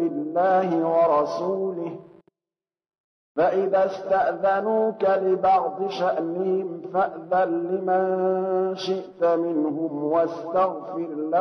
بالله ورسوله فإذا استأذنوك لبعض شأنهم فأذن لمن شئت منهم واستغفر